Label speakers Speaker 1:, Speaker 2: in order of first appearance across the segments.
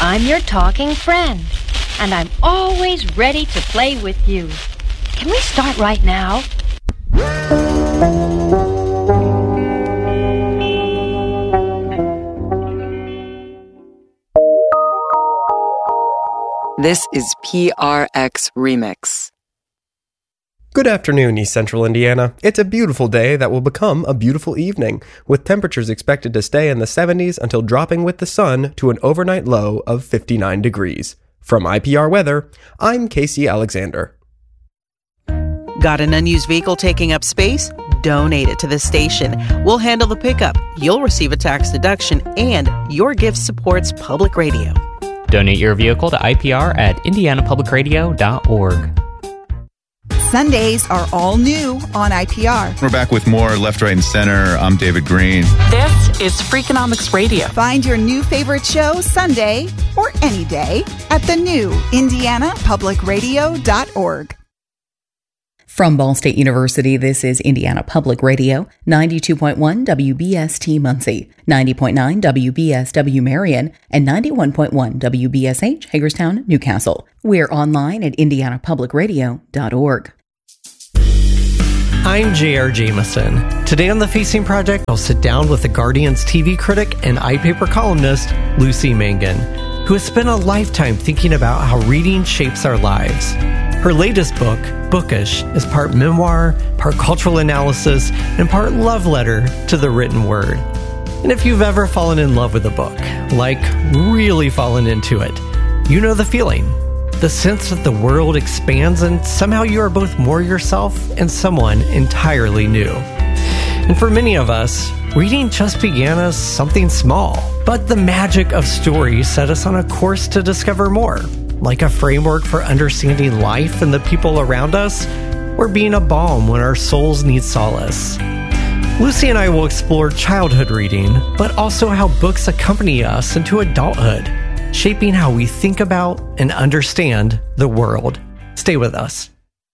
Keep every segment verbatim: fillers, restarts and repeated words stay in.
Speaker 1: I'm your talking friend, and I'm always ready to play with you. Can we start right now?
Speaker 2: This is P R X Remix.
Speaker 3: Good afternoon, East Central Indiana. It's a beautiful day that will become a beautiful evening, with temperatures expected to stay in the seventies until dropping with the sun to an overnight low of fifty-nine degrees. From I P R Weather, I'm Casey Alexander.
Speaker 4: Got an unused vehicle taking up space? Donate it to the station. We'll handle the pickup. You'll receive a tax deduction, and your gift supports public radio.
Speaker 5: Donate your vehicle to I P R at indiana public radio dot org.
Speaker 6: Sundays are all new on I P R.
Speaker 7: We're back with more Left, Right, and Center. I'm David Green.
Speaker 8: This is Freakonomics Radio.
Speaker 6: Find your new favorite show Sunday or any day at the new indiana public radio dot org.
Speaker 9: From Ball State University, this is Indiana Public Radio, ninety-two point one W B S T Muncie, ninety point nine W B S W Marion, and ninety-one point one W B S H Hagerstown, Newcastle. We're online at indiana public radio dot org.
Speaker 10: I'm J R Jameson. Today on The Facing Project, I'll sit down with the Guardian's T V critic and iPaper columnist, Lucy Mangan, who has spent a lifetime thinking about how reading shapes our lives. Her latest book, Bookish, is part memoir, part cultural analysis, and part love letter to the written word. And if you've ever fallen in love with a book, like really fallen into it, you know the feeling. The sense that the world expands and somehow you are both more yourself and someone entirely new. And for many of us, reading just began as something small, but the magic of stories set us on a course to discover more, like a framework for understanding life and the people around us, or being a balm when our souls need solace. Lucy and I will explore childhood reading, but also how books accompany us into adulthood, shaping how we think about and understand the world. Stay with us.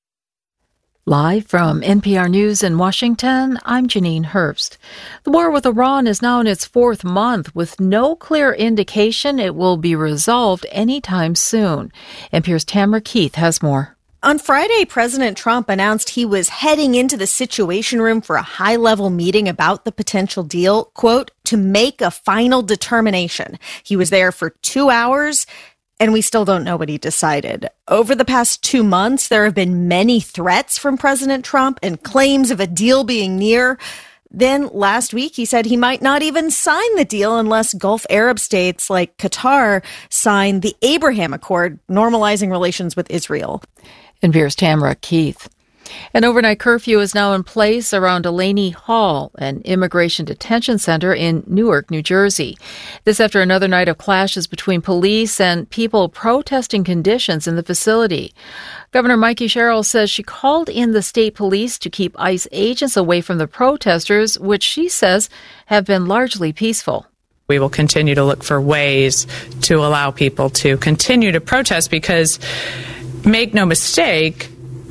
Speaker 11: Live from N P R News in Washington, I'm Janine Herbst. The war with Iran is now in its fourth month, with no clear indication it will be resolved anytime soon. N P R's Tamara Keith has more.
Speaker 12: On Friday, President Trump announced he was heading into the Situation Room for a high-level meeting about the potential deal, quote, to make a final determination. He was there for two hours, and we still don't know what he decided. Over the past two months, there have been many threats from President Trump and claims of a deal being near. Then last week, he said he might not even sign the deal unless Gulf Arab states like Qatar sign the Abraham Accord, normalizing relations with Israel.
Speaker 11: N P R's Tamara Keith. An overnight curfew is now in place around Delaney Hall, an immigration detention center in Newark, New Jersey. This after another night of clashes between police and people protesting conditions in the facility. Governor Mikey Sherrill says she called in the state police to keep ICE agents away from the protesters, which she says have been largely peaceful.
Speaker 13: We will continue to look for ways to allow people to continue to protest because, make no mistake,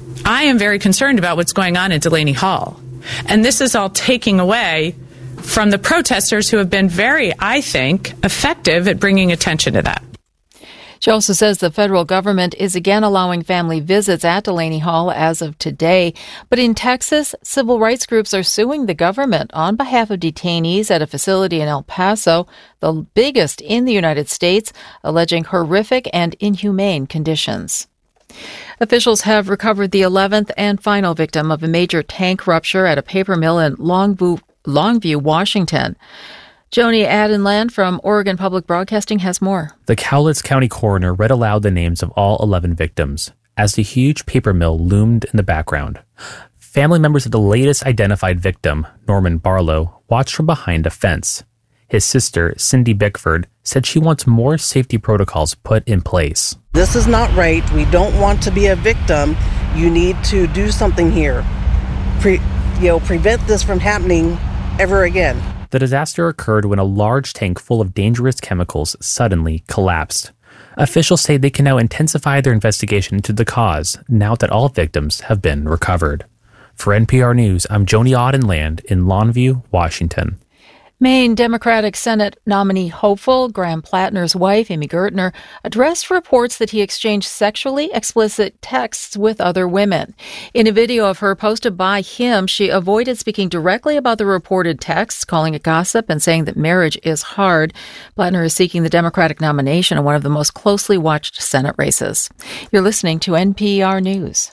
Speaker 13: I am very concerned about what's going on at Delaney Hall. And this is all taking away from the protesters who have been very, I think, effective at bringing attention to that.
Speaker 11: She also says the federal government is again allowing family visits at Delaney Hall as of today. But in Texas, civil rights groups are suing the government on behalf of detainees at a facility in El Paso, the biggest in the United States, alleging horrific and inhumane conditions. Officials have recovered the eleventh and final victim of a major tank rupture at a paper mill in Longview, Longview, Washington. Joni Adenland from Oregon Public Broadcasting has more.
Speaker 14: The Cowlitz County coroner read aloud the names of all eleven victims as the huge paper mill loomed in the background. Family members of the latest identified victim, Norman Barlow, watched from behind a fence. His sister, Cindy Bickford, said she wants more safety protocols put in place.
Speaker 15: This is not right. We don't want to be a victim. You need to do something here. Pre- you know, prevent this from happening ever again.
Speaker 14: The disaster occurred when a large tank full of dangerous chemicals suddenly collapsed. Officials say they can now intensify their investigation into the cause now that all victims have been recovered. For N P R News, I'm Joni Audenland in Longview, Washington.
Speaker 11: Maine Democratic Senate nominee hopeful Graham Plattner's wife, Amy Gertner, addressed reports that he exchanged sexually explicit texts with other women. In a video of her posted by him, she avoided speaking directly about the reported texts, calling it gossip and saying that marriage is hard. Plattner is seeking the Democratic nomination in one of the most closely watched Senate races. You're listening to N P R News.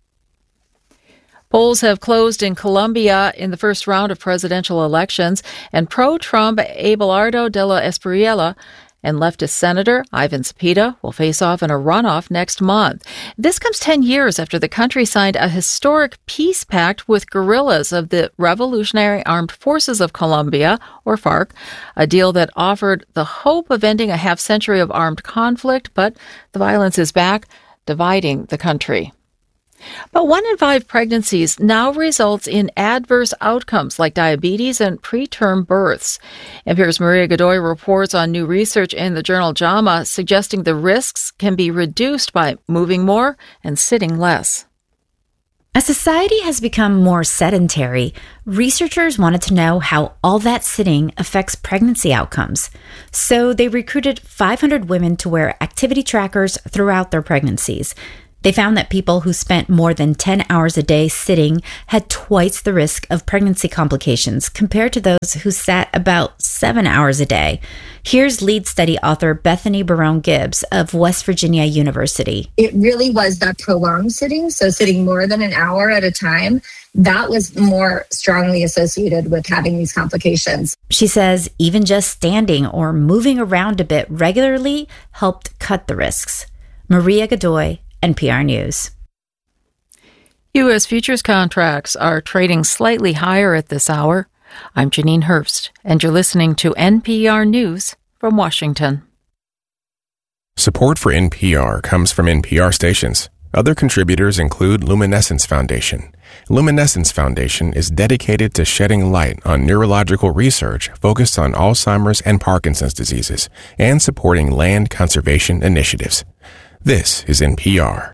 Speaker 11: Polls have closed in Colombia in the first round of presidential elections, and pro-Trump Abelardo de la Espriella and leftist Senator Ivan Cepeda will face off in a runoff next month. This comes ten years after the country signed a historic peace pact with guerrillas of the Revolutionary Armed Forces of Colombia, or FARC, a deal that offered the hope of ending a half-century of armed conflict, but the violence is back, dividing the country. But one in five pregnancies now results in adverse outcomes like diabetes and preterm births. N P R's Maria Godoy reports on new research in the journal JAMA suggesting the risks can be reduced by moving more and sitting less.
Speaker 16: As society has become more sedentary, researchers wanted to know how all that sitting affects pregnancy outcomes. So they recruited five hundred women to wear activity trackers throughout their pregnancies. They found that people who spent more than ten hours a day sitting had twice the risk of pregnancy complications compared to those who sat about seven hours a day. Here's lead study author Bethany Barone Gibbs of West Virginia University.
Speaker 17: It really was that prolonged sitting, so sitting more than an hour at a time, that was more strongly associated with having these complications.
Speaker 16: She says even just standing or moving around a bit regularly helped cut the risks. Maria Godoy, N P R News.
Speaker 11: U S futures contracts are trading slightly higher at this hour. I'm Janine Herbst, and you're listening to N P R News from Washington.
Speaker 18: Support for N P R comes from N P R stations. Other contributors include Luminescence Foundation. Luminescence Foundation is dedicated to shedding light on neurological research focused on Alzheimer's and Parkinson's diseases and supporting land conservation initiatives. This is N P R.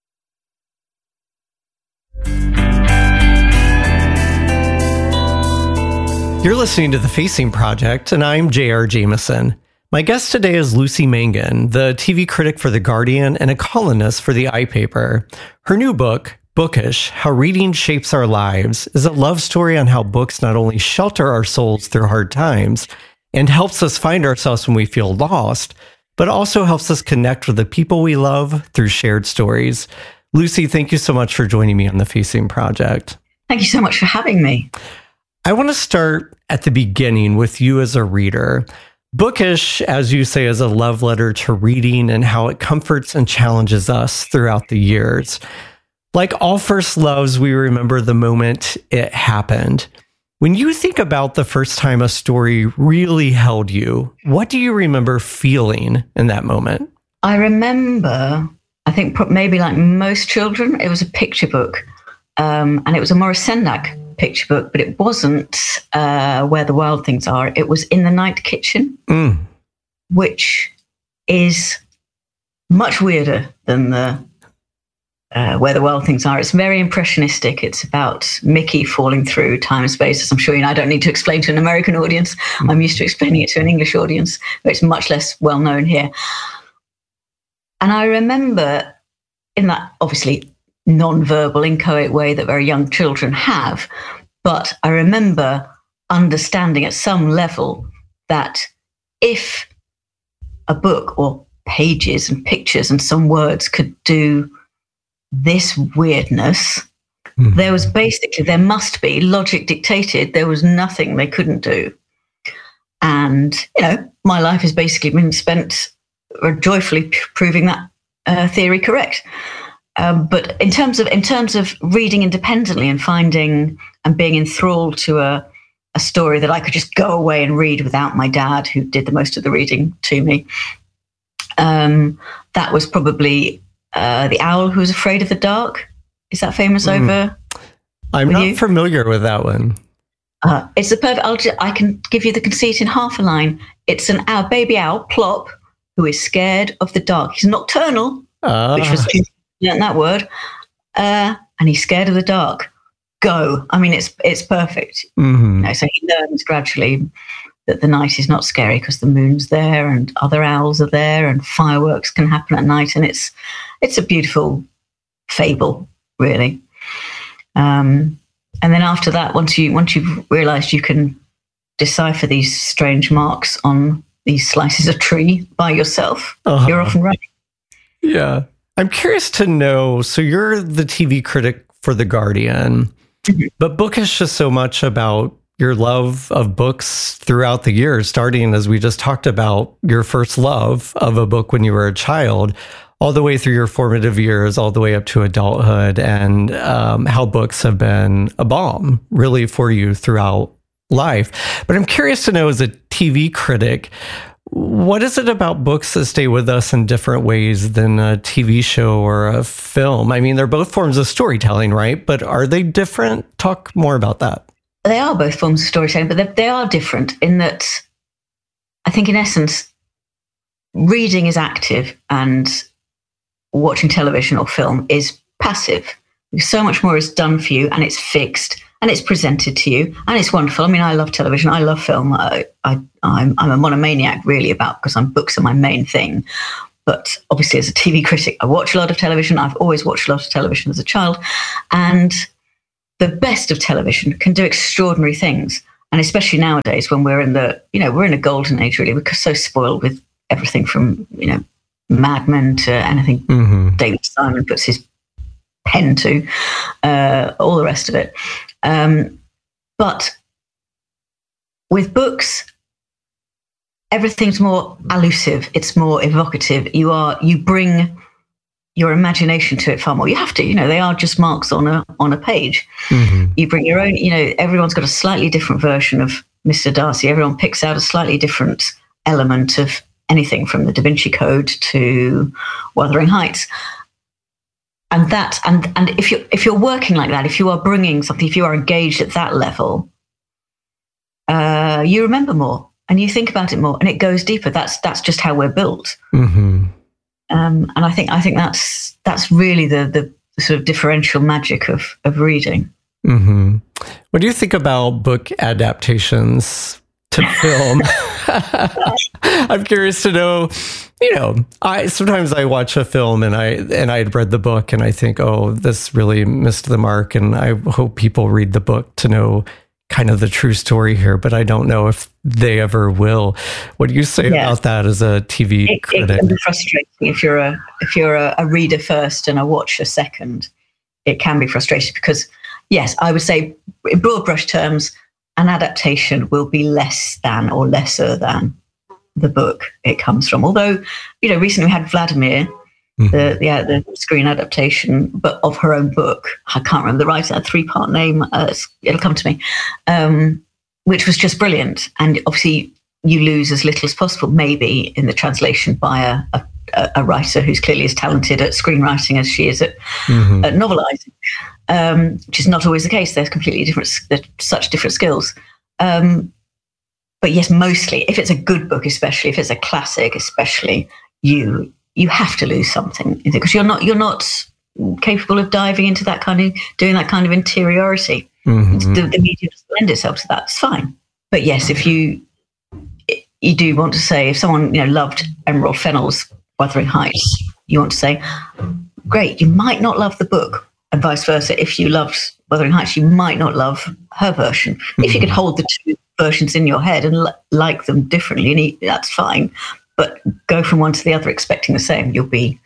Speaker 10: You're listening to The Facing Project, and I'm J R. Jameson. My guest today is Lucy Mangan, the T V critic for The Guardian and a columnist for the iPaper. Her new book, Bookish: How Reading Shapes Our Lives, is a love story on how books not only shelter our souls through hard times and helps us find ourselves when we feel lost, but also helps us connect with the people we love through shared stories. Lucy, thank you so much for joining me on The Facing Project.
Speaker 19: Thank you so much for having me.
Speaker 10: I want to start at the beginning with you as a reader. Bookish, as you say, is a love letter to reading and how it comforts and challenges us throughout the years. Like all first loves, we remember the moment it happened. When you think about the first time a story really held you, what do you remember feeling in that moment?
Speaker 19: I remember, I think maybe like most children, it was a picture book. Um, and it was a Maurice Sendak picture book, but it wasn't uh, Where the Wild Things Are. It was In the Night Kitchen, mm. which is much weirder than the Uh, Where the Wild Things Are. It's very impressionistic. It's about Mickey falling through time and space, as I'm sure you know. I don't need to explain to an American audience. I'm used to explaining it to an English audience, but it's much less well known here. And I remember in that obviously non-verbal, inchoate way that very young children have, but I remember understanding at some level that if a book or pages and pictures and some words could do this weirdness, mm-hmm. there was basically, there must be, logic dictated, there was nothing they couldn't do. And, you know, my life has basically been spent joyfully p- proving that uh, theory correct. Um, but in terms of in terms of reading independently and finding and being enthralled to a, a story that I could just go away and read without my dad, who did the most of the reading to me, um, that was probably Uh, The Owl Who Was Afraid of the Dark. Is that famous mm. over?
Speaker 10: I'm not
Speaker 19: you?
Speaker 10: familiar with that one.
Speaker 19: Uh, it's a perfect. I'll just, I can give you the conceit in half a line. It's an owl, baby owl, Plop, who is scared of the dark. He's nocturnal, uh. which was learned that word, uh, and he's scared of the dark. go. I mean, it's it's perfect.
Speaker 10: Mm-hmm.
Speaker 19: You know, so he learns gradually that the night is not scary because the moon's there and other owls are there and fireworks can happen at night, and it's it's a beautiful fable, really. Um, and then after that, once you once you've realised you can decipher these strange marks on these slices of tree by yourself, uh-huh. you're off and running.
Speaker 10: Yeah. I'm curious to know, so you're the T V critic for The Guardian, mm-hmm. but Bookish is so much about your love of books throughout the years, starting, as we just talked about, your first love of a book when you were a child, all the way through your formative years, all the way up to adulthood, and um, how books have been a balm, really, for you throughout life. But I'm curious to know, as a T V critic, what is it about books that stay with us in different ways than a T V show or a film? I mean, they're both forms of storytelling, right? But are they different? Talk more about that.
Speaker 19: They are both forms of storytelling, but they, they are different in that I think, in essence, reading is active and watching television or film is passive. So much more is done for you, and it's fixed, and it's presented to you, and it's wonderful. I mean, I love television. I love film. I, I, I'm, I'm a monomaniac, really, about because I'm books are my main thing. But obviously, as a T V critic, I watch a lot of television. I've always watched a lot of television as a child. And the best of television can do extraordinary things. And especially nowadays, when we're in the, you know, we're in a golden age, really. We're so spoiled with everything from, you know, Mad Men to anything mm-hmm. David Simon puts his pen to, uh, all the rest of it. Um, but with books, everything's more elusive. It's more evocative. You are, you bring your imagination to it far more. You have to, you know, they are just marks on a, on a page. Mm-hmm. You bring your own, you know, everyone's got a slightly different version of Mister Darcy. Everyone picks out a slightly different element of anything from the Da Vinci Code to Wuthering Heights. And that, and and if you're if you're working like that, if you are bringing something, if you are engaged at that level, uh, you remember more and you think about it more, and it goes deeper. That's that's just how we're built. Mm-hmm. Um, and I think I think that's that's really the the sort of differential magic of of reading.
Speaker 10: Mm-hmm. What do you think about book adaptations to film? I'm curious to know. You know, I sometimes I watch a film and I and I'd read the book and I think, oh, this really missed the mark, and I hope people read the book to know kind of the true story here, but I don't know if they ever will. What do you say yeah. about that as a T V
Speaker 19: it,
Speaker 10: critic?
Speaker 19: It can be frustrating if you're a if you're a, a reader first and a watcher second. It can be frustrating because, yes, I would say in broad brush terms, an adaptation will be less than or lesser than the book it comes from. Although, you know, recently we had Vladimir, mm-hmm. the yeah, the screen adaptation, but of her own book. I can't remember the writer, a three-part name. Uh, it'll come to me, um, which was just brilliant. And obviously, you lose as little as possible, maybe in the translation by a, a, a writer who's clearly as talented at screenwriting as she is at, mm-hmm. at novelizing, um, which is not always the case. They're completely different. They're such different skills. Um, But yes, mostly, if it's a good book, especially if it's a classic, especially, you you have to lose something because you're not you're not capable of diving into that kind of doing that kind of interiority. Mm-hmm. The, the media doesn't lend itself to that. It's fine. But yes, if you you do want to say, if someone you know loved Emerald Fennell's Wuthering Heights, you want to say, great, you might not love the book, and vice versa. If you loved Wuthering Heights, you might not love her version. Mm-hmm. If you could hold the two versions in your head and l- like them differently, and he, that's fine. But go from one to the other expecting the same, you'll be,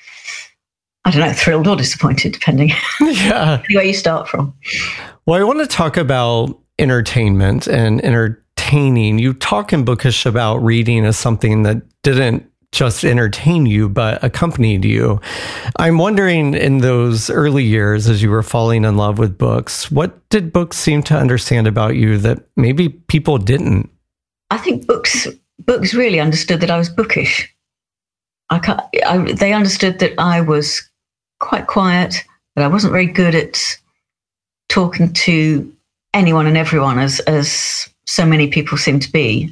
Speaker 19: I don't know, thrilled or disappointed, depending
Speaker 10: yeah.
Speaker 19: where you start from.
Speaker 10: Well, I want to talk about entertainment and entertaining. You talk in Bookish about reading as something that didn't just entertain you, but accompanied you. I'm wondering, in those early years, as you were falling in love with books, what did books seem to understand about you that maybe people didn't?
Speaker 19: I think books books really understood that I was bookish. I, can't, I they understood that I was quite quiet, that I wasn't very good at talking to anyone and everyone, as as so many people seem to be,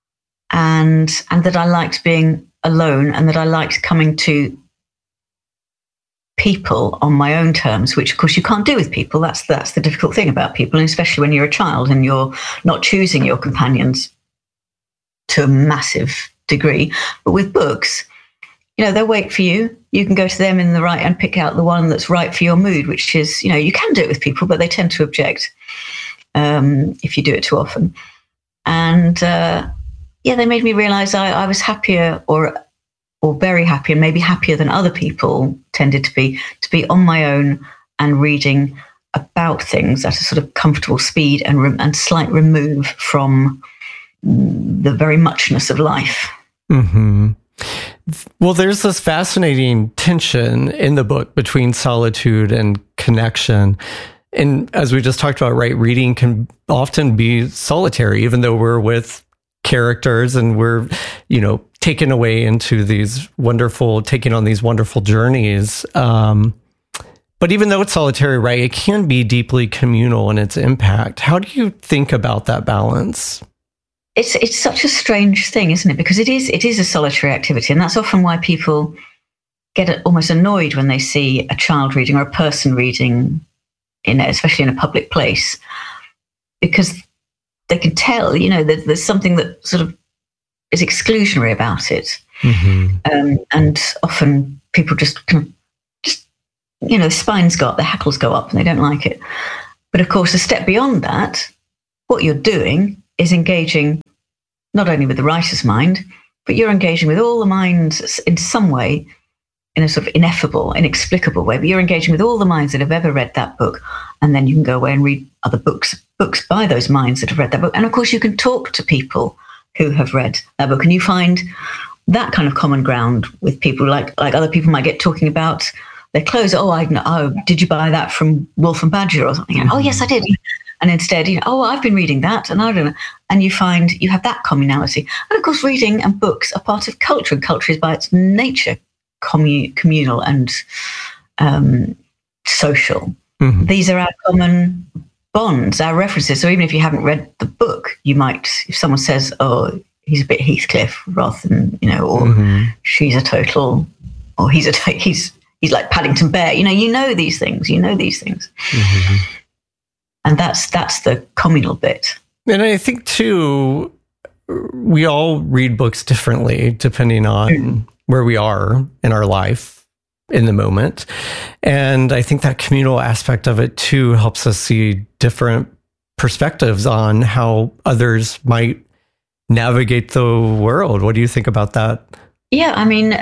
Speaker 19: and and that I liked being alone, and that I liked coming to people on my own terms, which of course you can't do with people. That's that's the difficult thing about people, and especially when you're a child and you're not choosing your companions to a massive degree. But with books, you know, they'll wait for you. You can go to them in the right and pick out the one that's right for your mood, which is, you know, you can do it with people, but they tend to object um, if you do it too often. And uh, yeah, they made me realize I, I was happier or or very happy, and maybe happier than other people tended to be, to be on my own and reading about things at a sort of comfortable speed and, re- and slight remove from the very muchness of life.
Speaker 10: Mm-hmm. Well, there's this fascinating tension in the book between solitude and connection. And as we just talked about, right, reading can often be solitary, even though we're with characters and we're, you know, taken away into these wonderful, taking on these wonderful journeys. Um, but even though it's solitary, right, it can be deeply communal in its impact. How do you think about that balance?
Speaker 19: It's it's such a strange thing, isn't it? Because it is it is a solitary activity, and that's often why people get almost annoyed when they see a child reading or a person reading, in especially in a public place, because they can tell, you know, that there's something that sort of is exclusionary about it. Mm-hmm. Um, and often people just kind of, just, you know, the spines go up, the hackles go up, and they don't like it. But of course, a step beyond that, what you're doing is engaging not only with the writer's mind, but you're engaging with all the minds in some way, in a sort of ineffable, inexplicable way, but you're engaging with all the minds that have ever read that book. And then you can go away and read other books, books by those minds that have read that book. And of course, you can talk to people who have read that book, and you find that kind of common ground with people. Like like other people might get talking about their clothes. Oh, I know. Oh, did you buy that from Wolf and Badger or something? Mm-hmm. Oh, yes, I did. And instead, you know, oh, I've been reading that, and I don't know. And you find you have that communality. And of course, reading and books are part of culture, and culture is by its nature commun- communal and um, social. Mm-hmm. These are our common bonds, our references. So even if you haven't read the book, you might, if someone says, "Oh, he's a bit Heathcliff," rather than, you know, or mm-hmm. she's a total, or he's a he's he's like Paddington Bear. You know, you know these things. You know these things. Mm-hmm. And that's that's the communal bit.
Speaker 10: And I think, too, we all read books differently depending on mm. where we are in our life in the moment. And I think that communal aspect of it, too, helps us see different perspectives on how others might navigate the world. What do you think about that?
Speaker 19: Yeah, I mean,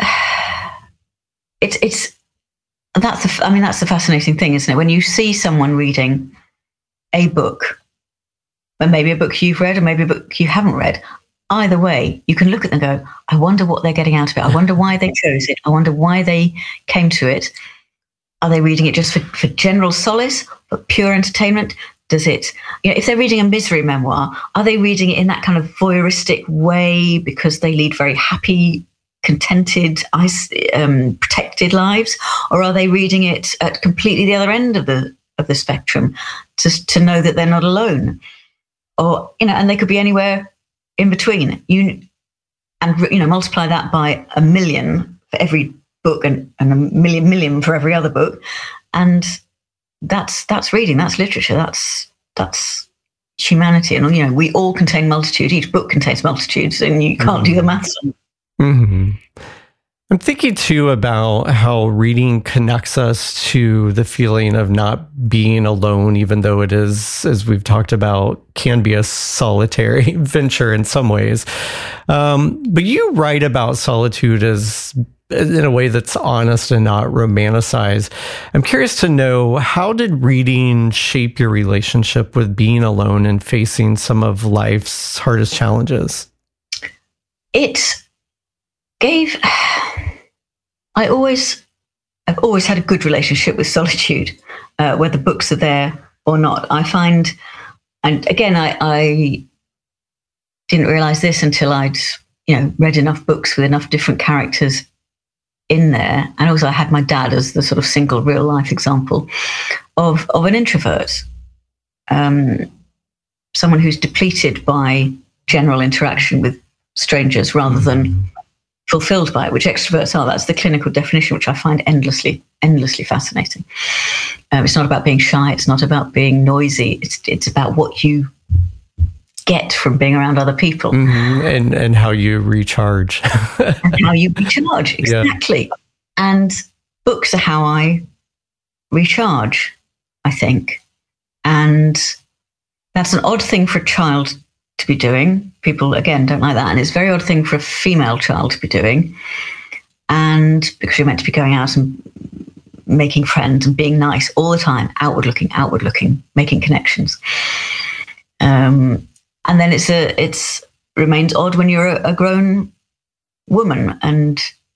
Speaker 19: it's it's that's the, I mean, that's the fascinating thing, isn't it? When you see someone reading a book, and maybe a book you've read or maybe a book you haven't read, either way, you can look at them and go, I wonder what they're getting out of it. I wonder why they chose it. I wonder why they came to it. Are they reading it just for, for general solace, for pure entertainment? Does it, you know, if they're reading a misery memoir, are they reading it in that kind of voyeuristic way because they lead very happy, contented, um, protected lives? Or are they reading it at completely the other end of the of the spectrum, just to know that they're not alone? Or, you know, and they could be anywhere in between. You and, you know, multiply that by a million for every book and, and a million million for every other book. And that's that's reading, that's literature, that's that's humanity. And, you know, we all contain multitude. Each book contains multitudes, and you can't mm-hmm. do the maths on.
Speaker 10: Mm-hmm. I'm thinking, too, about how reading connects us to the feeling of not being alone, even though it is, as we've talked about, can be a solitary venture in some ways. Um, but you write about solitude as in a way that's honest and not romanticized. I'm curious to know, how did reading shape your relationship with being alone and facing some of life's hardest challenges?
Speaker 19: It gave... I always, I've always had a good relationship with solitude, uh, whether books are there or not. I find, and again, I, I didn't realize this until I'd, you know, read enough books with enough different characters in there. And also I had my dad as the sort of single real life example of, of an introvert, um, someone who's depleted by general interaction with strangers rather than fulfilled by it, which extroverts are. That's the clinical definition, which I find endlessly, endlessly fascinating. Um, it's not about being shy. It's not about being noisy. It's it's about what you get from being around other people.
Speaker 10: Mm-hmm. And and how you recharge.
Speaker 19: And how you recharge, exactly. Yeah. And books are how I recharge, I think. And that's an odd thing for a child to be doing. People, again, don't like that. And it's a very odd thing for a female child to be doing. And because you're meant to be going out and making friends and being nice all the time, outward looking, outward looking, making connections. Um, and then it's a, it's remains odd when you're a, a grown woman and,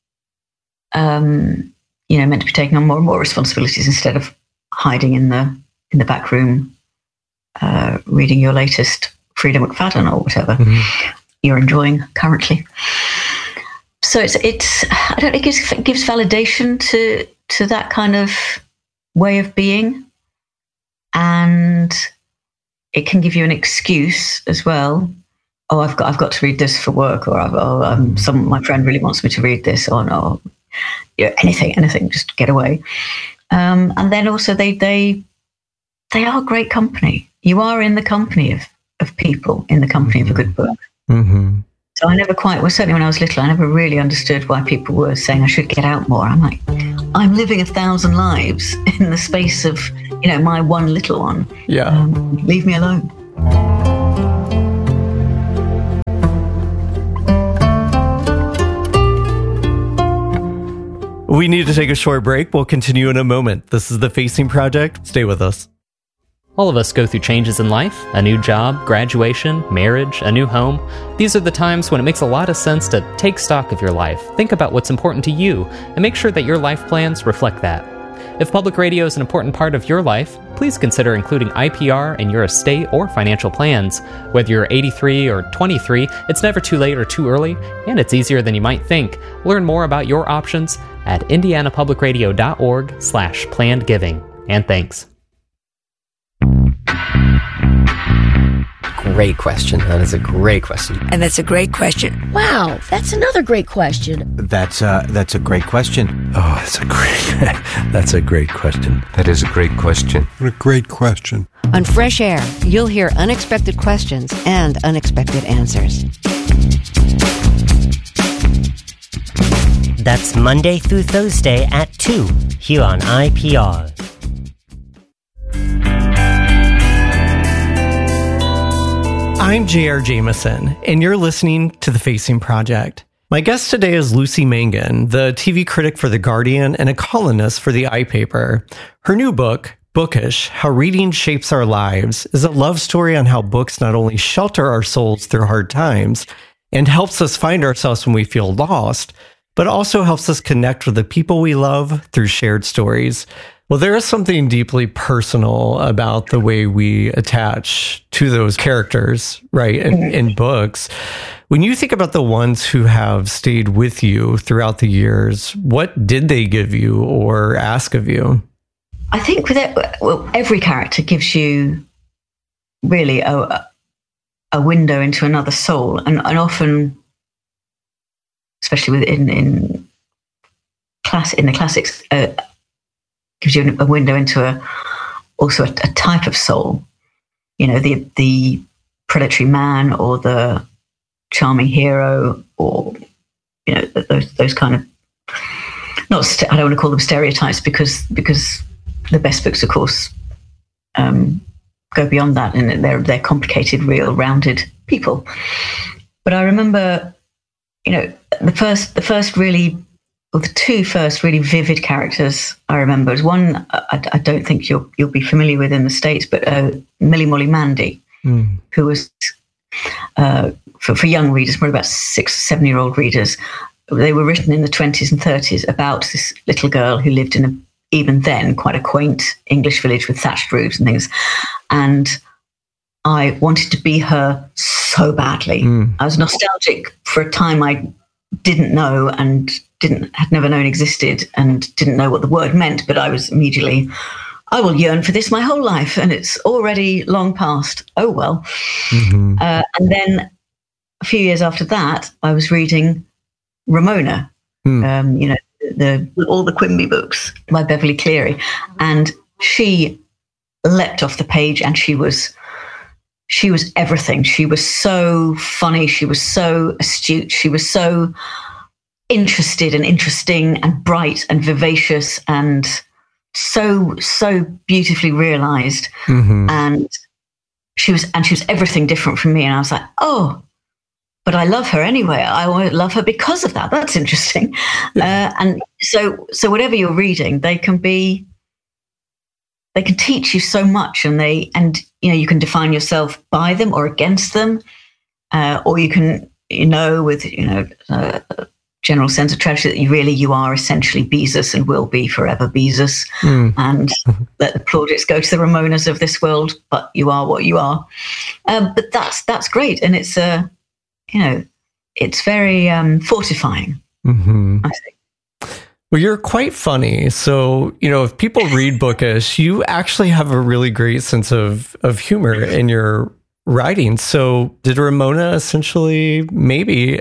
Speaker 19: um, you know, meant to be taking on more and more responsibilities instead of hiding in the in the back room, uh, reading your latest Frida McFadden or whatever mm-hmm. you're enjoying currently. So it's it's I don't think it gives, it gives validation to to that kind of way of being, and it can give you an excuse as well. Oh, I've got I've got to read this for work, or I've, oh, um, some my friend really wants me to read this, or no, you know, anything, anything, just get away. Um, and then also they they they are great company. You are in the company of of people, in the company mm-hmm. of a good book.
Speaker 10: Mm-hmm.
Speaker 19: So I never quite, well, certainly when I was little, I never really understood why people were saying I should get out more. I'm like, I'm living a thousand lives in the space of, you know, my one little one.
Speaker 10: Yeah.
Speaker 19: Um, leave me alone.
Speaker 10: We need to take a short break. We'll continue in a moment. This is The Facing Project. Stay with us.
Speaker 5: All of us go through changes in life, a new job, graduation, marriage, a new home. These are the times when it makes a lot of sense to take stock of your life, think about what's important to you, and make sure that your life plans reflect that. If public radio is an important part of your life, please consider including I P R in your estate or financial plans. Whether you're eighty-three or twenty-three, it's never too late or too early, and it's easier than you might think. Learn more about your options at indianapublicradio.org slash planned giving. And thanks.
Speaker 20: Great question. That is a great question.
Speaker 21: And that's a great question.
Speaker 22: Wow, that's another great question.
Speaker 23: That's uh, that's a great question. Oh, that's a great. That's a great question.
Speaker 24: That is a great question.
Speaker 23: What a great question.
Speaker 22: On Fresh Air, you'll hear unexpected questions and unexpected answers.
Speaker 25: That's Monday through Thursday at two here on I P R.
Speaker 10: I'm J R. Jameson, and you're listening to The Facing Project. My guest today is Lucy Mangan, the T V critic for The Guardian and a columnist for the iPaper. Her new book, Bookish: How Reading Shapes Our Lives, is a love story on how books not only shelter our souls through hard times and helps us find ourselves when we feel lost, but also helps us connect with the people we love through shared stories. Well, there is something deeply personal about the way we attach to those characters, right, in, in books. When you think about the ones who have stayed with you throughout the years, what did they give you or ask of you?
Speaker 19: I think with it, well, every character gives you really a, a window into another soul, and, and often, especially within in class in the classics, uh, gives you a window into a also a, a type of soul. You know, the the predatory man or the charming hero, or you know those those kind of not st- I don't want to call them stereotypes because because the best books, of course, um, go beyond that, and they're they're complicated, real, rounded people. But I remember, you know, the first the first really. Well, the two first really vivid characters I remember is one I, I don't think you'll you'll be familiar with in the States, but uh, Millie Molly Mandy, mm. who was uh, for, for young readers, probably about six, seven year old readers. They were written in the twenties and thirties about this little girl who lived in a, even then quite a quaint English village with thatched roofs and things. And I wanted to be her so badly. Mm. I was nostalgic for a time I didn't know and didn't had never known existed and didn't know what the word meant, but I was immediately, I will yearn for this my whole life, and it's already long past. Oh well. Mm-hmm. Uh, and then a few years after that, I was reading Ramona,
Speaker 10: Hmm.
Speaker 19: um, you know, the, the all the Quimby books by Beverly Cleary, and she leapt off the page, and she was she was everything. She was so funny. She was so astute. She was so interested and interesting and bright and vivacious and so so beautifully realized.
Speaker 10: Mm-hmm.
Speaker 19: And she was and she was everything different from me. And I was like, oh. But I love her anyway. I love her because of that. That's interesting. Uh, and so, so whatever you're reading, they can be, they can teach you so much, and they, and you know, you can define yourself by them or against them, uh, or you can, you know, with you know, uh, a general sense of tragedy that you really you are essentially Beezus and will be forever Beezus,
Speaker 10: Mm.
Speaker 19: and let the plaudits go to the Ramonas of this world. But you are what you are. Um, but that's that's great, and it's a uh, you know, it's very um, fortifying.
Speaker 10: Mm-hmm.
Speaker 19: I think.
Speaker 10: Well, you're quite funny. So, you know, if people read Bookish, you actually have a really great sense of, of humor in your writing. So did Ramona essentially maybe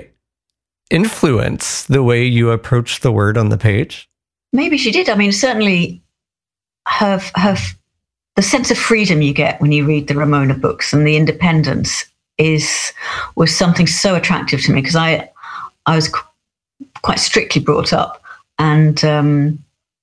Speaker 10: influence the way you approach the word on the page?
Speaker 19: Maybe she did. I mean, certainly her, her, the sense of freedom you get when you read the Ramona books and the independence is was something so attractive to me, because I I was qu- quite strictly brought up, and um,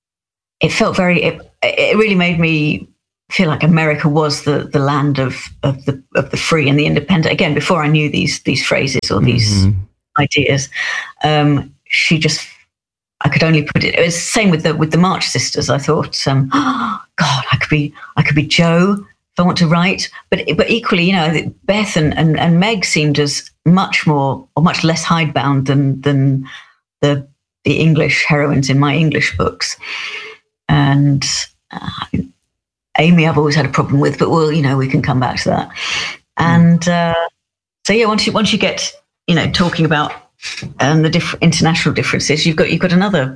Speaker 19: it felt very it, it really made me feel like America was the the land of of the of the free and the independent. Again, before I knew these these phrases or these
Speaker 10: Mm-hmm.
Speaker 19: ideas, um, she just I could only put it. It was the same with the with the March Sisters. I thought, um, oh, God, I could be I could be Jo if I want to write, but but equally, you know, Beth and, and, and Meg seemed as much more or much less hidebound than than the the English heroines in my English books. And uh, Amy, I've always had a problem with, but well, you know, we can come back to that. And uh, so yeah, once you once you get you know talking about um, the diff- international differences, you've got you've got another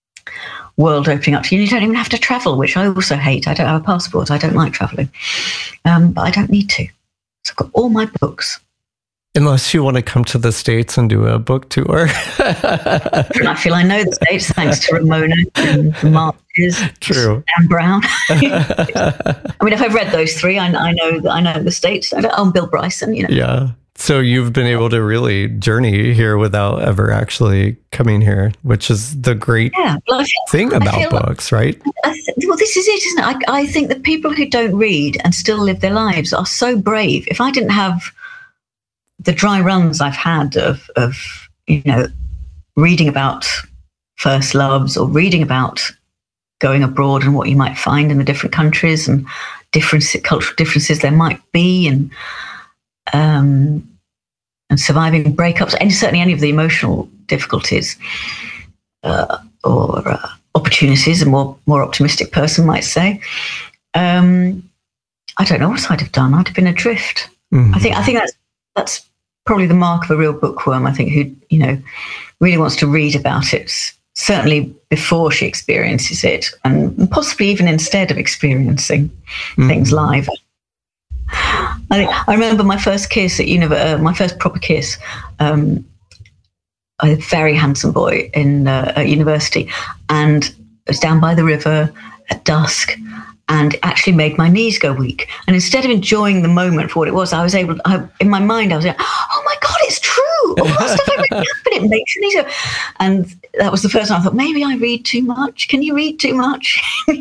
Speaker 19: world opening up to you. You don't even have to travel, which I also hate. I don't have a passport. I don't like traveling, um, but I don't need to. So I've got all my books.
Speaker 10: Unless you want to come to the States and do a book tour.
Speaker 19: And I feel I know the States thanks to Ramona and the Marches,
Speaker 10: True.
Speaker 19: Dan Brown. I mean, if I've read those three, I, I know that I know the States. I don't, oh, Bill Bryson, you know.
Speaker 10: Yeah. So you've been able to really journey here without ever actually coming here, which is the great
Speaker 19: yeah, well, I feel,
Speaker 10: thing
Speaker 19: I
Speaker 10: about
Speaker 19: feel
Speaker 10: books, right?
Speaker 19: I th- well, this is it, isn't it? I, I think that people who don't read and still live their lives are so brave. If I didn't have the dry runs I've had of, of you know, reading about first loves or reading about going abroad and what you might find in the different countries and different cultural differences there might be, and um, and surviving breakups, and certainly any of the emotional difficulties uh, or uh, opportunities, a more more optimistic person might say. Um, I don't know what I'd have done. I'd have been adrift.
Speaker 10: Mm-hmm.
Speaker 19: I think I think that's that's probably the mark of a real bookworm. I think who you know really wants to read about it, certainly before she experiences it, and possibly even instead of experiencing mm-hmm. things live. I think I remember my first kiss at uni- uh, my first proper kiss. Um, a very handsome boy in uh, at university, and it was down by the river at dusk, and it actually made my knees go weak. And instead of enjoying the moment for what it was, I was able, I, in my mind, I was like, "Oh my God, it's true! All that stuff I read happened. It makes your knees go." And that was the first time I thought, maybe I read too much. Can you read too much?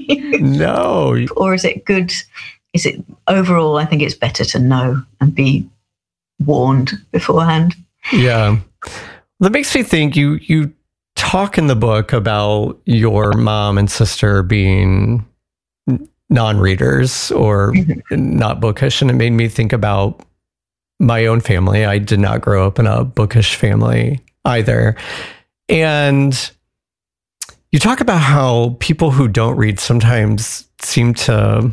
Speaker 10: No.
Speaker 19: Or is it good? Is it overall? I think it's better to know and be warned beforehand.
Speaker 10: Yeah. That makes me think you you talk in the book about your mom and sister being non-readers or not bookish, and it made me think about my own family. I did not grow up in a bookish family either. And you talk about how people who don't read sometimes seem to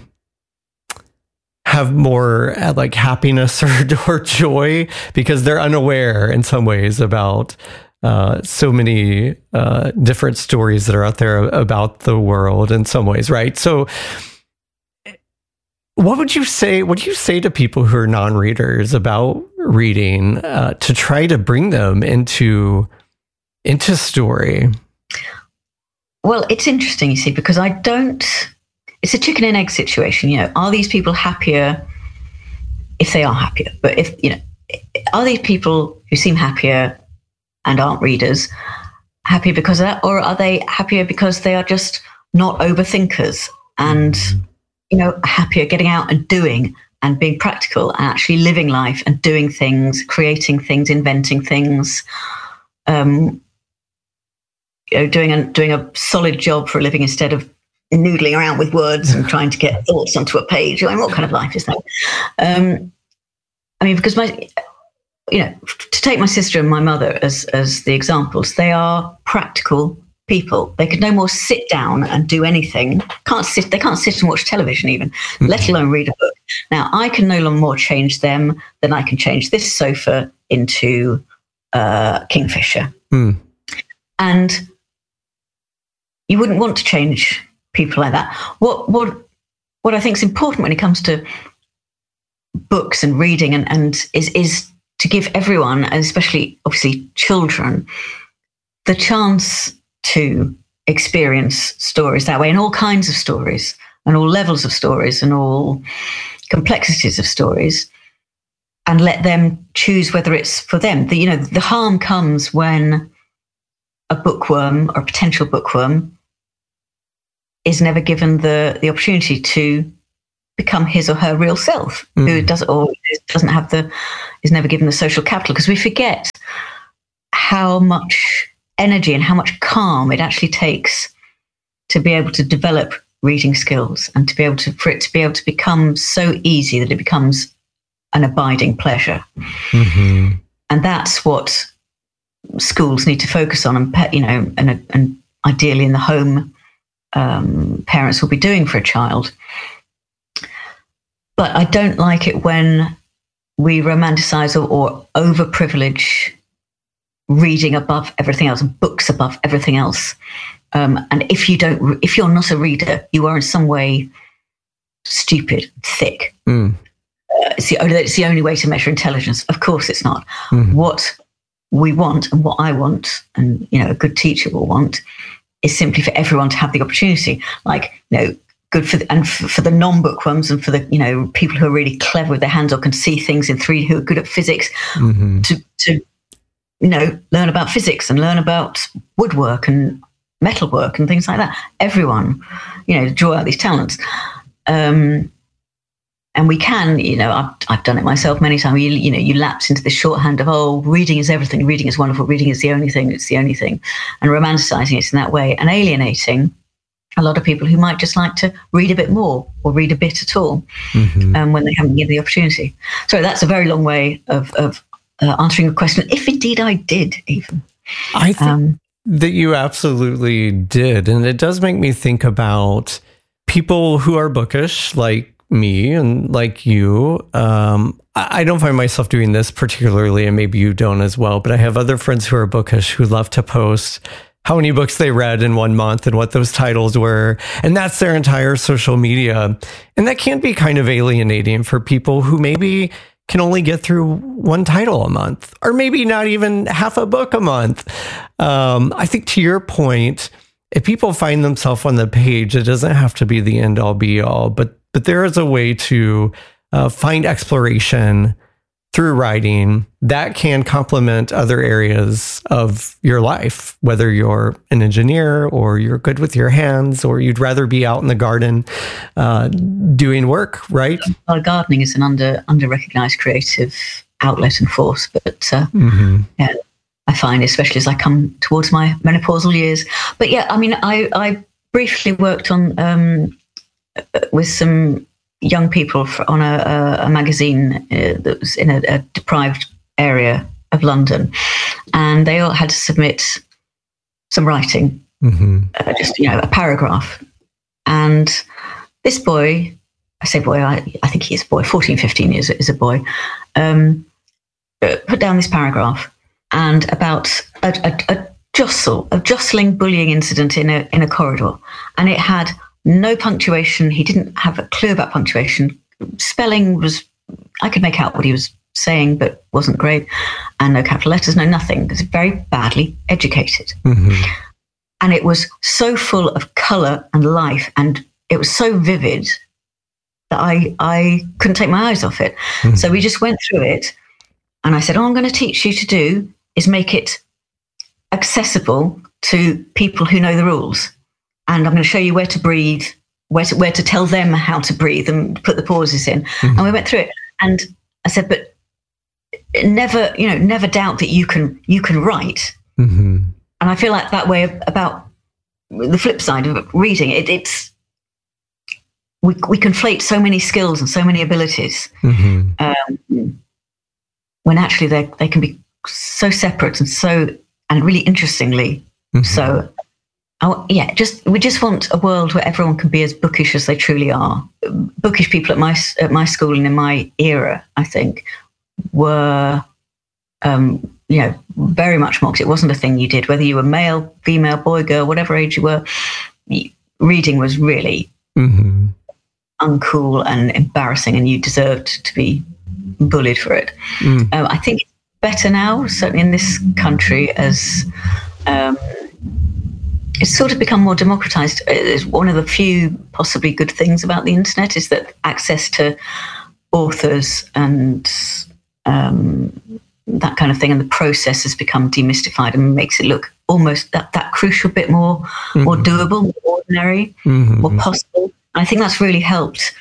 Speaker 10: have more uh, like happiness or, or joy because they're unaware in some ways about uh, so many uh, different stories that are out there about the world in some ways, right? So what would you say, what do you say to people who are non-readers about reading uh, to try to bring them into into story?
Speaker 19: Well, it's interesting, you see, because I don't, it's a chicken and egg situation. You know, are these people happier if they are happier? But if, you know, are these people who seem happier and aren't readers happier because of that? Or are they happier because they are just not overthinkers and, you know, happier getting out and doing and being practical and actually living life and doing things, creating things, inventing things, um, you know, doing a, doing a solid job for a living instead of noodling around with words and trying to get thoughts onto a page. I mean, what kind of life is that? Um, I mean, because my, you know, to take my sister and my mother as as the examples, they are practical people. They could no more sit down and do anything. Can't sit. They can't sit and watch television even, mm-hmm. let alone read a book. Now, I can no longer more change them than I can change this sofa into uh, Kingfisher. Mm. And you wouldn't want to change people like that. What what what I think is important when it comes to books and reading and, and is is to give everyone, especially obviously children, the chance to experience stories that way, and all kinds of stories, and all levels of stories, and all complexities of stories, and let them choose whether it's for them. The, you know, the harm comes when a bookworm or a potential bookworm is never given the, the opportunity to become his or her real self, mm. who does or doesn't have the, is never given the social capital, because we forget how much energy and how much calm it actually takes to be able to develop reading skills and to be able to, for it to be able to become so easy that it becomes an abiding pleasure. Mm-hmm. And that's what schools need to focus on, and, you know, and, and ideally in the home, um, parents will be doing for a child. But I don't like it when we romanticize or, or overprivilege reading above everything else and books above everything else. Um, and if you don't, if you're not a reader, you are in some way stupid, thick. Mm. Uh, it's, the only, it's the only way to measure intelligence. Of course it's not. Mm. What we want and what I want, and, you know, a good teacher will want, is simply for everyone to have the opportunity. Like, you know, good for the, and for, for the non-bookworms and for the, you know, people who are really clever with their hands or can see things in three D, who are good at physics, mm-hmm. to, to, you know, learn about physics and learn about woodwork and metalwork and things like that. Everyone, you know, draw out these talents. Um, and we can, you know, I've, I've done it myself many times. You, you know, you lapse into the shorthand of, oh, reading is everything. Reading is wonderful. Reading is the only thing. It's the only thing. And romanticizing it in that way and alienating a lot of people who might just like to read a bit more or read a bit at all, mm-hmm. um, when they haven't given the opportunity. So that's a very long way of, of uh, answering a question, if indeed I did even.
Speaker 10: I think um, that you absolutely did. And it does make me think about people who are bookish, like me and like you. Um, I don't find myself doing this particularly, and maybe you don't as well, but I have other friends who are bookish who love to post how many books they read in one month and what those titles were. And that's their entire social media. And that can be kind of alienating for people who maybe can only get through one title a month, or maybe not even half a book a month. Um, I think to your point, if people find themselves on the page, it doesn't have to be the end all be all, but, but there is a way to uh, find exploration through writing that can complement other areas of your life, whether you're an engineer or you're good with your hands or you'd rather be out in the garden uh, doing work, right?
Speaker 19: Well, gardening is an under under recognized creative outlet and force, but uh, mm-hmm. yeah, I find, especially as I come towards my menopausal years. But yeah, I mean, I, I briefly worked on um, with some young people for, on a, a magazine uh, that was in a, a deprived area of London, and they all had to submit some writing, mm-hmm. uh, just, you know, a paragraph. And this boy, I say boy, I, I think he is a boy, fourteen, fifteen years is a boy, um, put down this paragraph and about a, a, a jostle, a jostling bullying incident in a in a corridor, and it had no punctuation. He didn't have a clue about punctuation. Spelling was, I could make out what he was saying, but wasn't great, and no capital letters, no nothing. It was very badly educated.
Speaker 10: Mm-hmm.
Speaker 19: And it was so full of colour and life, and it was so vivid that I, I couldn't take my eyes off it. Mm-hmm. So we just went through it, and I said, all I'm going to teach you to do is make it accessible to people who know the rules. And I'm going to show you where to breathe, where to, where to tell them how to breathe and put the pauses in. Mm-hmm. And we went through it. And I said, but never, you know, never doubt that you can, you can write.
Speaker 10: Mm-hmm.
Speaker 19: And I feel like that way about the flip side of reading. It, it's we we conflate so many skills and so many abilities,
Speaker 10: mm-hmm.
Speaker 19: um, when actually they they can be so separate and so and really interestingly mm-hmm. so. Oh, yeah, just we just want a world where everyone can be as bookish as they truly are. Bookish people at my at my school and in my era, I think, were. Um, you know, very much mocked. It wasn't a thing you did, whether you were male, female, boy, girl, whatever age you were. Reading was really
Speaker 10: mm-hmm.
Speaker 19: uncool and embarrassing, and you deserved to be bullied for it.
Speaker 10: Mm.
Speaker 19: Um, I think it's better now, certainly in this country, as um, it's sort of become more democratized. It's one of the few possibly good things about the internet is that access to authors and um, that kind of thing, and the process has become demystified and makes it look almost that, that crucial bit more, mm-hmm. more doable, more ordinary,
Speaker 10: mm-hmm.
Speaker 19: more possible. And I think that's really helped.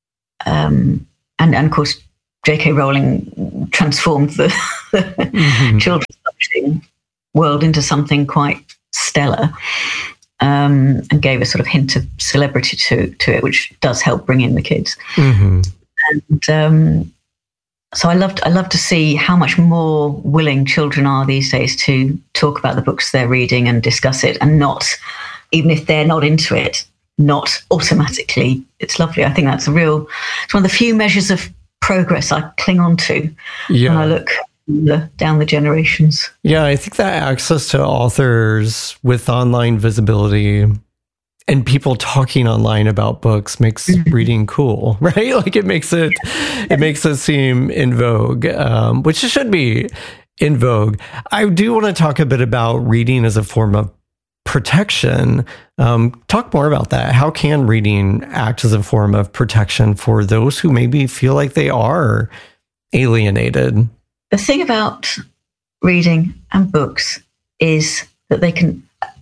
Speaker 19: Um, and, and of course, J K Rowling transformed the, the mm-hmm. children's publishing world into something quite stellar, um, and gave a sort of hint of celebrity to, to it, which does help bring in the kids.
Speaker 10: Mm-hmm.
Speaker 19: And um, So I loved I love to see how much more willing children are these days to talk about the books they're reading and discuss it, and not, even if they're not into it, not automatically. It's lovely. I think that's a real, it's one of the few measures of progress I cling on to
Speaker 10: yeah.
Speaker 19: when I look the, down the generations.
Speaker 10: Yeah, I think that access to authors with online visibility and people talking online about books makes mm-hmm. reading cool, right? Like it makes it, it makes it seem in vogue, um, which it should be in vogue. I do want to talk a bit about reading as a form of protection. Um, talk more about that. How can reading act as a form of protection for those who maybe feel like they are alienated?
Speaker 19: The thing about reading and books is that they can,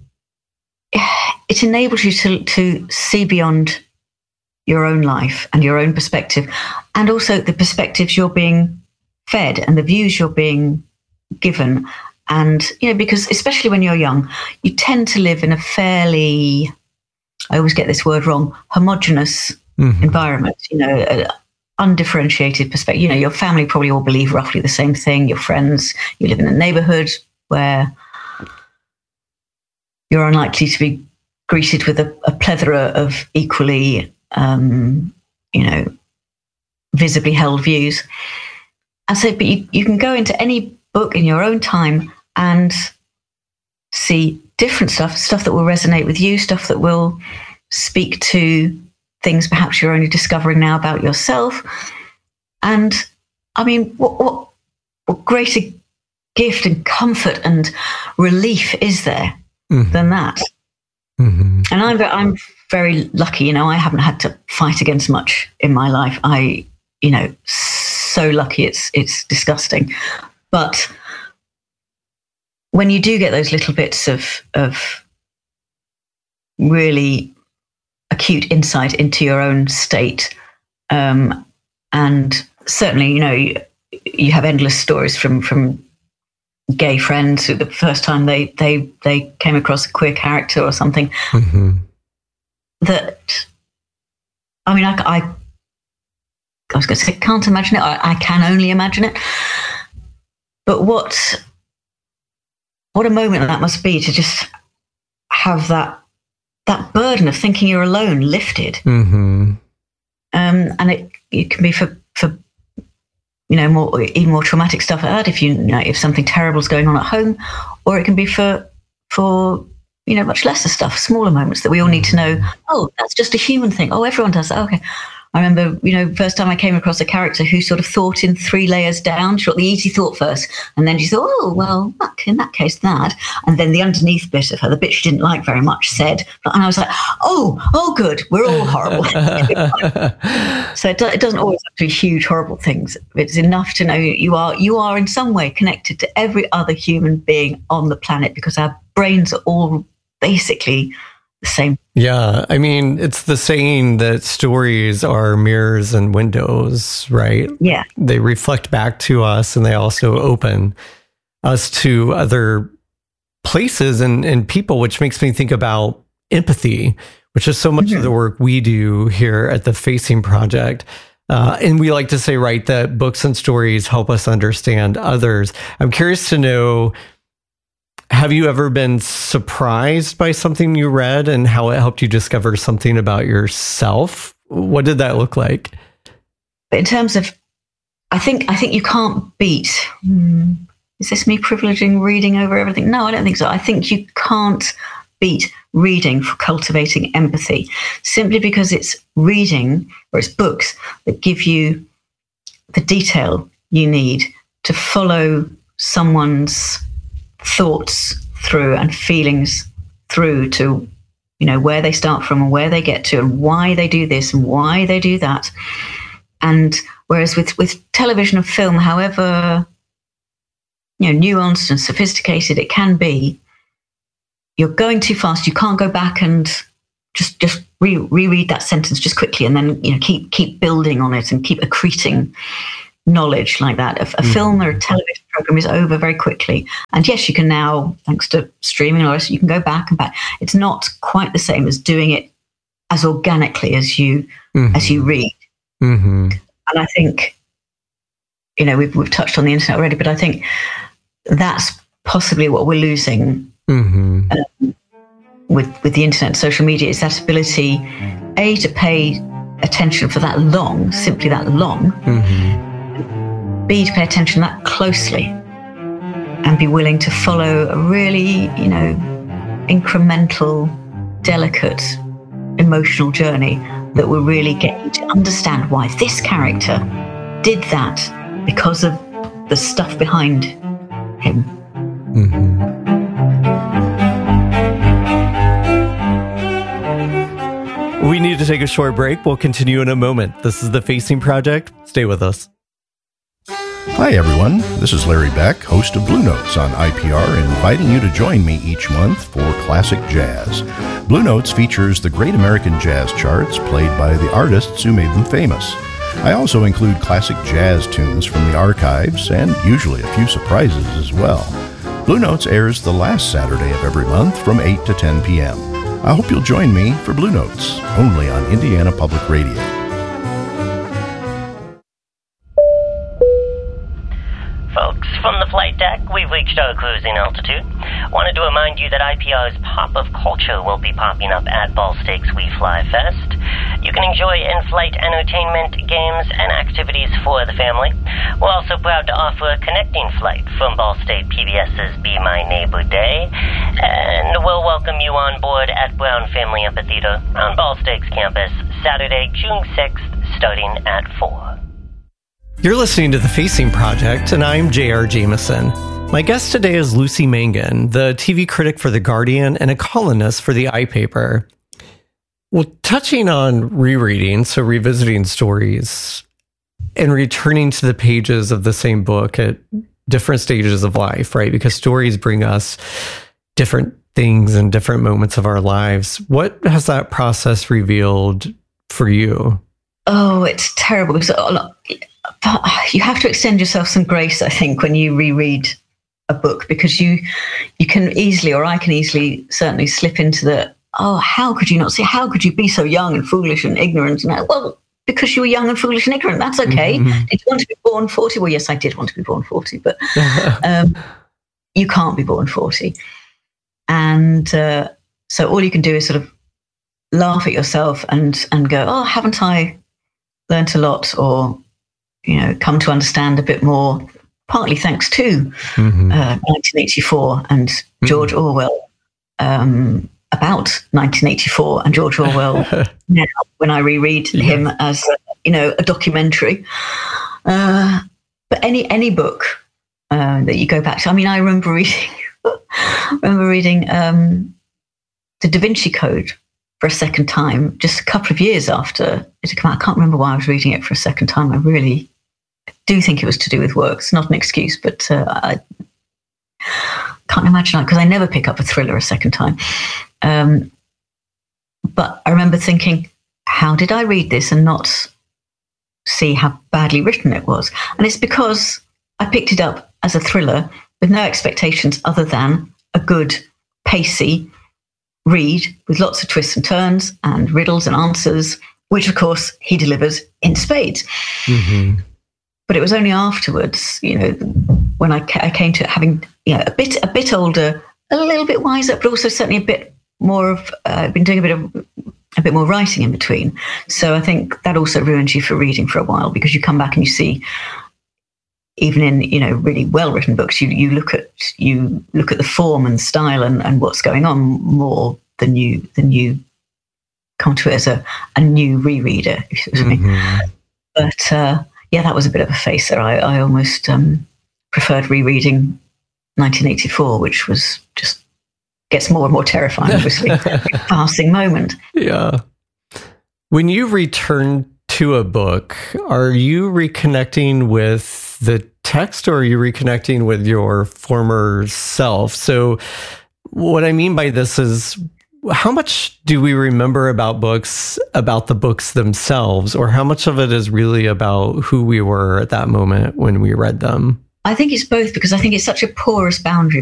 Speaker 19: it enables you to, to see beyond your own life and your own perspective, and also the perspectives you're being fed and the views you're being given. And, you know, because especially when you're young, you tend to live in a fairly, I always get this word wrong, homogenous mm-hmm. environment, you know, an undifferentiated perspective. You know, your family probably all believe roughly the same thing. Your friends, you live in a neighborhood where you're unlikely to be greeted with a, a plethora of equally, um, you know, visibly held views. And so, but you, you can go into any book in your own time and see different stuff, stuff that will resonate with you, stuff that will speak to things perhaps you're only discovering now about yourself. And I mean, what, what, what greater gift and comfort and relief is there mm-hmm. than that?
Speaker 10: Mm-hmm.
Speaker 19: And I'm I'm very lucky, you know, I haven't had to fight against much in my life. I, you know, so lucky it's it's disgusting. But when you do get those little bits of of really acute insight into your own state, um, and certainly, you know, you, you have endless stories from from gay friends who the first time they they they came across a queer character or something
Speaker 10: mm-hmm.
Speaker 19: that, I mean, I, I, I was going to say, can't imagine it. I, I can only imagine it. But what, what a moment that must be to just have that, that burden of thinking you're alone lifted.
Speaker 10: Mm-hmm.
Speaker 19: Um, and it, it can be for, for, you know, more, even more traumatic stuff like that. If you, you know, if something terrible is going on at home, or it can be for, for, you know, much lesser stuff, smaller moments that we all need to know. Oh, that's just a human thing. Oh, everyone does that. Okay. I remember, you know, first time I came across a character who sort of thought in three layers down. She got the easy thought first, and then she thought, oh, well, in that case, that. And then the underneath bit of her, the bit she didn't like very much, said, and I was like, oh, oh, good, we're all horrible. So it, do, it doesn't always have to be huge, horrible things. It's enough to know you are you are in some way connected to every other human being on the planet, because our brains are all basically the same.
Speaker 10: Yeah, I mean, it's the saying that stories are mirrors and windows, right?
Speaker 19: Yeah.
Speaker 10: They reflect back to us, and they also open us to other places and, and people, which makes me think about empathy, which is so much mm-hmm. of the work we do here at the Facing Project. Uh, and we like to say, right, that books and stories help us understand others. I'm curious to know, have you ever been surprised by something you read and how it helped you discover something about yourself? What did that look like?
Speaker 19: In terms of, I think, I think you can't beat, hmm, is this me privileging reading over everything? No, I don't think so. I think you can't beat reading for cultivating empathy, simply because it's reading, or it's books that give you the detail you need to follow someone's thoughts through and feelings through to, you know, where they start from and where they get to and why they do this and why they do that. And whereas with, with television and film, however, you know, nuanced and sophisticated it can be, you're going too fast. You can't go back and just just re- reread that sentence just quickly and then, you know, keep keep building on it and keep accreting knowledge like that. A, a mm. film or a television program is over very quickly. And yes, you can now, thanks to streaming, or you can go back and back. It's not quite the same as doing it as organically as you mm-hmm. as you read.
Speaker 10: Mm-hmm.
Speaker 19: And I think, you know, we've we've touched on the internet already, but I think that's possibly what we're losing.
Speaker 10: Mm-hmm.
Speaker 19: Um, with with the internet, social media, is that ability, A, to pay attention for that long, simply that long,
Speaker 10: mm-hmm.
Speaker 19: B, to pay attention that closely and be willing to follow a really, you know, incremental, delicate, emotional journey that will really get you to understand why this character did that because of the stuff behind him.
Speaker 10: Mm-hmm. We need to take a short break. We'll continue in a moment. This is the Facing Project. Stay with us.
Speaker 1: Hi, everyone. This is Larry Beck, host of Blue Notes on I P R, inviting you to join me each month for Classic Jazz. Blue Notes features the great American jazz charts played by the artists who made them famous. I also include classic jazz tunes from the archives and usually a few surprises as well. Blue Notes airs the last Saturday of every month from eight to ten p.m. I hope you'll join me for Blue Notes, only on Indiana Public Radio.
Speaker 25: Folks, from the flight deck, we've reached our cruising altitude. Wanted to remind you that I P R's Pop of Culture will be popping up at Ball Stakes We Fly Fest. You can enjoy in-flight entertainment, games, and activities for the family. We're also proud to offer a connecting flight from Ball State PBS's Be My Neighbor Day, and we'll welcome you on board at Brown Family Amphitheater on Ball Stakes campus Saturday, June sixth, starting at four.
Speaker 10: You're listening to The Facing Project, and I'm J R Jameson. My guest today is Lucy Mangan, the T V critic for The Guardian and a columnist for the iPaper. Well, touching on rereading, so revisiting stories and returning to the pages of the same book at different stages of life, right? Because stories bring us different things and different moments of our lives. What has that process revealed for you?
Speaker 19: Oh, it's terrible because you have to extend yourself some grace, I think, when you reread a book, because you you can easily, or I can easily certainly slip into the, oh, how could you not see? How could you be so young and foolish and ignorant? And well, because you were young and foolish and ignorant, that's okay. Mm-hmm. Did you want to be born forty? Well, yes, I did want to be born forty, but um, you can't be born forty. And uh, so all you can do is sort of laugh at yourself and and go, oh, haven't I learnt a lot, or, you know, come to understand a bit more, partly thanks to mm-hmm. uh, nineteen eighty-four and George mm-hmm. Orwell, um, about nineteen eighty-four and George Orwell now, when I reread yeah. him as you know, a documentary. Uh, but any any book uh, that you go back to. I mean, I remember reading, remember reading um, the Da Vinci Code for a second time, just a couple of years after it had come out. I can't remember why I was reading it for a second time. I really do think it was to do with work. It's not an excuse, but uh, I can't imagine that because I never pick up a thriller a second time. Um, but I remember thinking, how did I read this and not see how badly written it was? And it's because I picked it up as a thriller with no expectations other than a good, pacey read with lots of twists and turns and riddles and answers, which of course he delivers in spades.
Speaker 10: Mm-hmm. But
Speaker 19: it was only afterwards, you know, when I, ca- I came to it having, you know, a bit a bit older, a little bit wiser, but also certainly a bit more of, uh, been doing a bit of a bit more writing in between. So I think that also ruins you for reading for a while, because you come back and you see, even in, you know, really well-written books, you you look at you look at the form and style and, and what's going on more than you than you come to it as a, a new rereader, if you see what I mean. But uh, yeah, that was a bit of a facer. I, I almost um, preferred rereading nineteen eighty-four, which was just gets more and more terrifying, obviously. Passing moment.
Speaker 10: Yeah. When you return to a book, are you reconnecting with the text or are you reconnecting with your former self? So what I mean by this is, how much do we remember about books, about the books themselves, or how much of it is really about who we were at that moment when we read them?
Speaker 19: I think it's both, because I think it's such a porous boundary